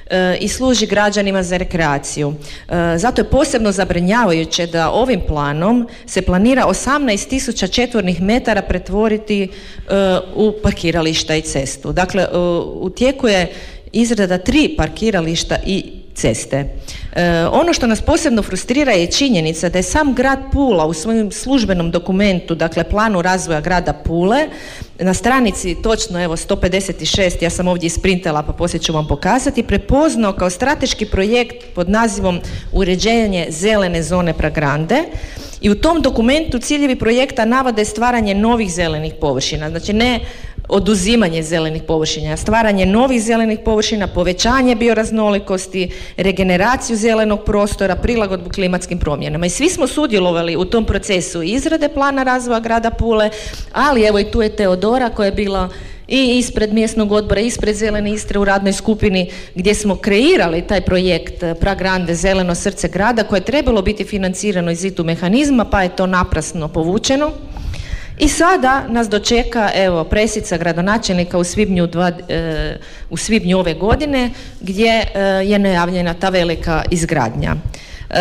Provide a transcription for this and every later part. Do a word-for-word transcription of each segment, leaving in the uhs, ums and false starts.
i služi građanima za rekreaciju. Zato je posebno zabrinjavajuće da ovim planom se planira osamnaest tisuća četvornih metara pretvoriti u parkirališta i cestu. Dakle, u tijeku je izrada tri parkirališta i ceste. E, ono što nas posebno frustrira je činjenica da je sam grad Pula u svojem službenom dokumentu, dakle planu razvoja grada Pule, na stranici točno evo sto pedeset šest, ja sam ovdje isprintala pa poslije ću vam pokazati, prepoznao kao strateški projekt pod nazivom Uređenje zelene zone Pragrande. I u tom dokumentu ciljevi projekta navode stvaranje novih zelenih površina, znači ne oduzimanje zelenih površina, stvaranje novih zelenih površina, povećanje bioraznolikosti, regeneraciju zelenog prostora, prilagodbu klimatskim promjenama. I svi smo sudjelovali u tom procesu izrade plana razvoja grada Pule, ali evo i tu je Teodora koja je bila i ispred mjesnog odbora, ispred Zelene Istre u radnoj skupini gdje smo kreirali taj projekt Pragrande, zeleno srce grada, koje je trebalo biti financirano iz I T U mehanizma, pa je to naprasno povučeno. I sada nas dočeka evo presica gradonačelnika u svibnju, dva, e, u svibnju ove godine gdje e, je najavljena ta velika izgradnja. E,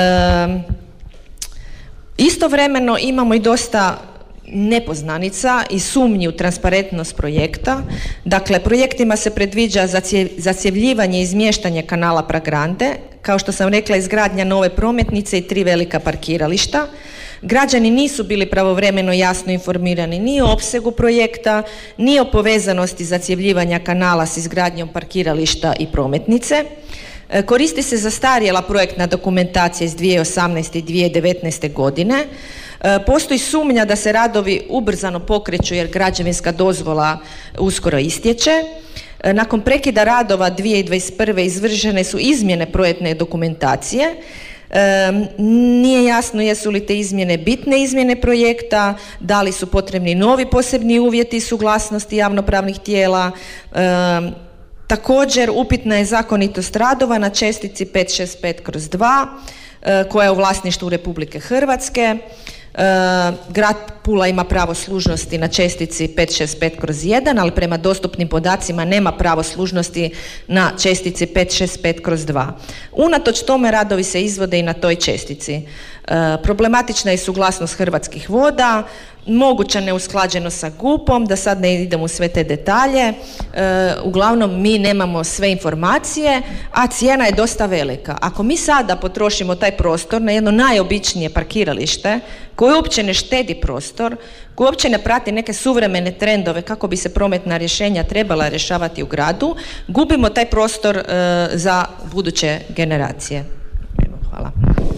istovremeno imamo i dosta nepoznanica i sumnji u transparentnost projekta. Dakle, projektima se predviđa zacjevljivanje i izmještanje kanala Pragrande, kao što sam rekla, izgradnja nove prometnice i tri velika parkirališta. Građani nisu bili pravovremeno jasno informirani ni o opsegu projekta, ni o povezanosti zacjevljivanja kanala s izgradnjom parkirališta i prometnice. Koristi se zastarjela projektna dokumentacija iz dvije tisuće osamnaeste i dvije tisuće devetnaeste godine. Postoji sumnja da se radovi ubrzano pokreću jer građevinska dozvola uskoro istječe. Nakon prekida radova dvije tisuće dvadeset prve izvršene su izmjene projektne dokumentacije. E, nije jasno jesu li te izmjene bitne izmjene projekta, da li su potrebni novi posebni uvjeti suglasnosti javnopravnih tijela. E, također upitna je zakonitost radova na čestici pet šest pet kroz dva e, koja je u vlasništvu Republike Hrvatske. Uh, grad Pula ima pravo služnosti na čestici pet šest pet kroz jedan, ali prema dostupnim podacima nema pravo služnosti na čestici pet šest pet kroz dva. Unatoč tome radovi se izvode i na toj čestici. Uh, problematična je suglasnost Hrvatskih voda, moguća neusklađenost sa G U P-om, da sad ne idem u sve te detalje. E, uglavnom mi nemamo sve informacije, a cijena je dosta velika. Ako mi sada potrošimo taj prostor na jedno najobičnije parkiralište koje uopće ne štedi prostor, koje uopće ne prati neke suvremene trendove kako bi se prometna rješenja trebala rješavati u gradu, gubimo taj prostor e, za buduće generacije. Evo, hvala.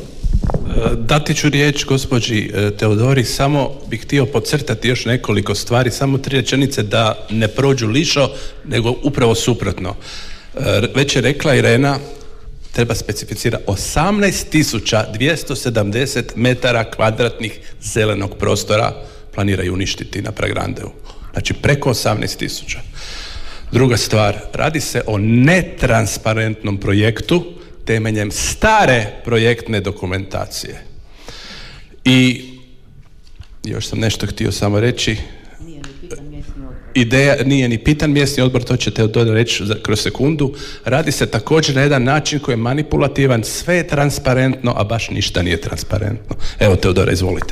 Dati ću riječ gospođi Teodori, samo bih htio podcrtati još nekoliko stvari, samo tri rečenice da ne prođu lišo, nego upravo suprotno. Već je rekla Irena, treba specificirati osamnaest tisuća dvjesto sedamdeset metara kvadratnih zelenog prostora planiraju uništiti na Pragrandeu. Znači preko osamnaest tisuća. Druga stvar, radi se o netransparentnom projektu temeljem stare projektne dokumentacije. I još sam nešto htio samo reći. Nije ni pitan mjesni odbor. Ideja, nije ni pitan mjesni odbor, to ćete ododati reći kroz sekundu. Radi se također na jedan način koji je manipulativan, sve je transparentno, a baš ništa nije transparentno. Evo, Teodora, izvolite.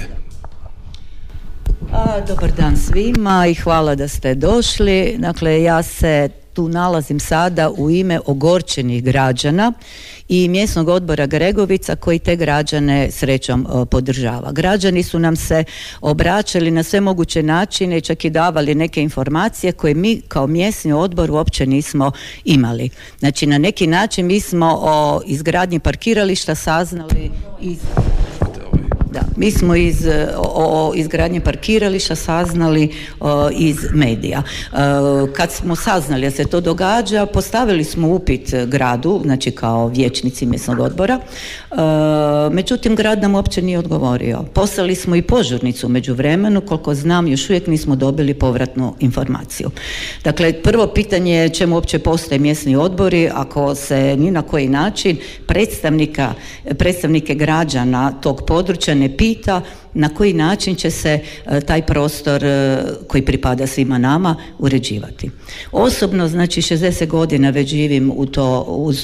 A, dobar dan svima i hvala da ste došli. Dakle, ja se tu nalazim sada u ime ogorčenih građana i mjesnog odbora Gregovica koji te građane srećom podržava. Građani su nam se obraćali na sve moguće načine i čak i davali neke informacije koje mi kao mjesni odbor uopće nismo imali. Znači na neki način mi smo o izgradnji parkirališta saznali iz... Da, mi smo iz, o, o izgradnji parkirališta saznali o, iz medija. E, kad smo saznali da se to događa, postavili smo upit gradu, znači kao vijećnici mjesnog odbora, e, međutim grad nam uopće nije odgovorio. Poslali smo i požurnicu u međuvremenu, koliko znam još uvijek nismo dobili povratnu informaciju. Dakle, prvo pitanje je čemu uopće postoje mjesni odbori ako se ni na koji način predstavnika, predstavnike građana tog područja ne pita na koji način će se e, taj prostor e, koji pripada svima nama uređivati. Osobno, znači šezdeset godina već živim u to, uz